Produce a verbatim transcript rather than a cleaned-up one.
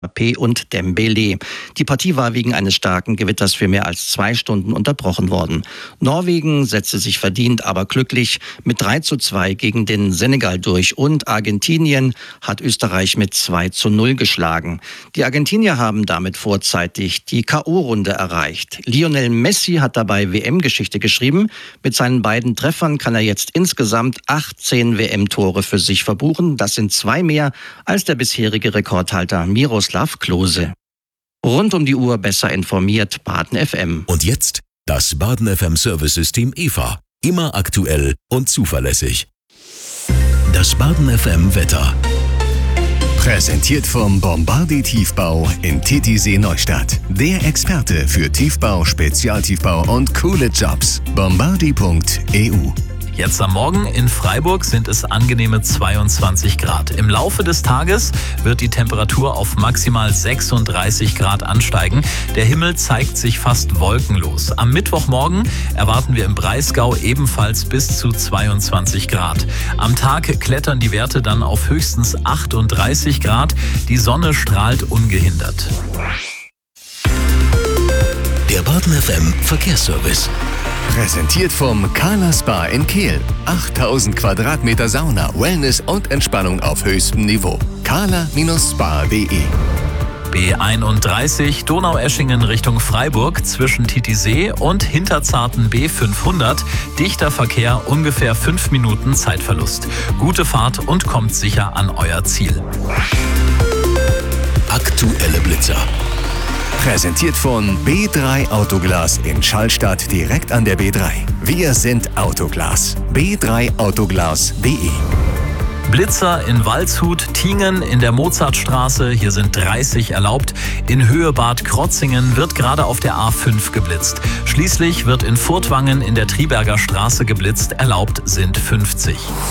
P und Dembele. Die Partie war wegen eines starken Gewitters für mehr als zwei Stunden unterbrochen worden. Norwegen setzte sich verdient, aber glücklich mit drei zu zwei gegen den Senegal durch und Argentinien hat Österreich mit zwei zu null geschlagen. Die Argentinier haben damit vorzeitig die K O-Runde erreicht. Lionel Messi hat dabei W M-Geschichte geschrieben. Mit seinen beiden Treffern kann er jetzt insgesamt achtzehn W M-Tore für sich verbuchen. Das sind zwei mehr als der bisherige Rekordhalter Miroslav Klose. Rund um die Uhr besser informiert, Baden F M. Und jetzt das Baden F M Service-System E V A. Immer aktuell und zuverlässig. Das Baden F M Wetter. Präsentiert vom Bombardier Tiefbau in Titisee Neustadt. Der Experte für Tiefbau, Spezialtiefbau und coole Jobs. bombardier punkt e u. Jetzt am Morgen in Freiburg sind es angenehme zweiundzwanzig Grad. Im Laufe des Tages wird die Temperatur auf maximal sechsunddreißig Grad ansteigen. Der Himmel zeigt sich fast wolkenlos. Am Mittwochmorgen erwarten wir im Breisgau ebenfalls bis zu zweiundzwanzig Grad. Am Tag klettern die Werte dann auf höchstens achtunddreißig Grad. Die Sonne strahlt ungehindert. Der Baden F M Verkehrsservice. Präsentiert vom Kala Spa in Kehl. achttausend Quadratmeter Sauna, Wellness und Entspannung auf höchstem Niveau. kala Spa punkt de. B einunddreißig Donaueschingen Richtung Freiburg zwischen Titisee und Hinterzarten B fünfhundert. Dichter Verkehr, ungefähr fünf Minuten Zeitverlust. Gute Fahrt und kommt sicher an euer Ziel. Aktuelle Blitzer. Präsentiert von B drei Autoglas in Schallstadt direkt an der B drei. Wir sind Autoglas. b drei autoglas punkt de. Blitzer in Waldshut, Tingen in der Mozartstraße, hier sind dreißig erlaubt. In Höhe Bad Krotzingen wird gerade auf der A fünf geblitzt. Schließlich wird in Furtwangen in der Triberger Straße geblitzt, erlaubt sind fünfzig.